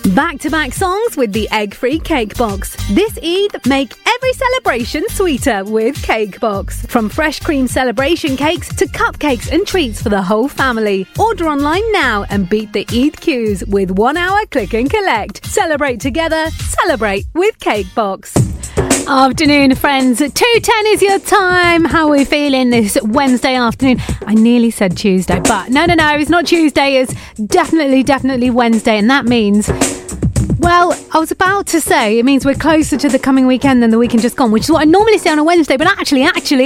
Back-to-back songs with the egg-free Cake Box. This Eid, make every celebration sweeter with Cake Box. From fresh cream celebration cakes to cupcakes and treats for the whole family. Order online now and beat the Eid queues with 1 hour click and collect. Celebrate together, celebrate with Cake Box. Afternoon, friends. 2:10 is your time. How are we feeling this Wednesday afternoon? I nearly said Tuesday, but no, it's not Tuesday. It's definitely Wednesday, and that means, well, I was about to say it means we're closer to the coming weekend than the weekend just gone, which is what I normally say on a Wednesday, but actually,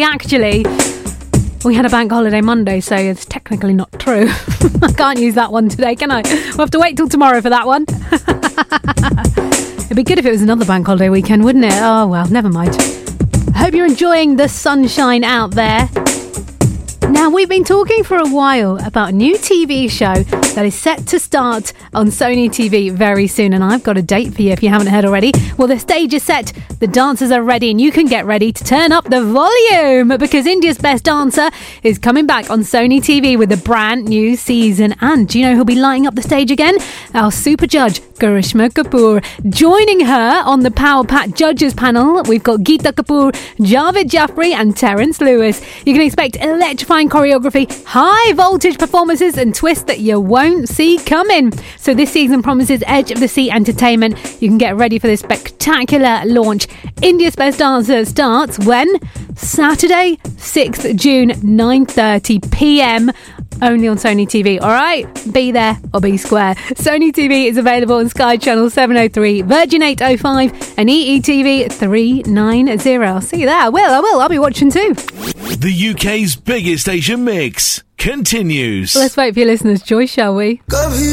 we had a bank holiday Monday, so it's technically not true. I can't use that one today, can I? We'll have to wait till tomorrow for that one. It'd be good if it was another bank holiday weekend, wouldn't it? Oh, well, never mind. I hope you're enjoying the sunshine out there. Now, we've been talking for a while about a new TV show that is set to start on Sony TV very soon, and I've got a date for you if you haven't heard already. Well, the stage is set, the dancers are ready, and you can get ready to turn up the volume because India's Best Dancer is coming back on Sony TV with a brand new season. And do you know who'll be lighting up the stage again? Our super judge, Karishma Kapoor. Joining her on the Power Pack Judges panel, we've got Geeta Kapoor, Javed Jaffrey and Terence Lewis. You can expect electrifying choreography, high voltage performances and twists that you won't see coming. So this season promises edge of the seat entertainment. You can get ready for this spectacular launch. India's Best Dancer starts when? Saturday, 6th June, 9:30 p.m. only on Sony TV. Alright, be there or be square. Sony TV is available on Sky Channel 703, Virgin 805 and EETV 390. I'll see you there. I will. I'll be watching too. The UK's biggest Asian mix continues. Let's wait for your listeners' choice, shall we?